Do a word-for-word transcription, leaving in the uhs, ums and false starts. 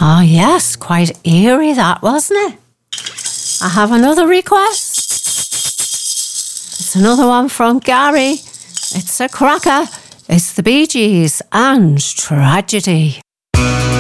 Oh yes, quite eerie that, wasn't it? I have another request. It's another one from Gary. It's a cracker. It's the Bee Gees and Tragedy.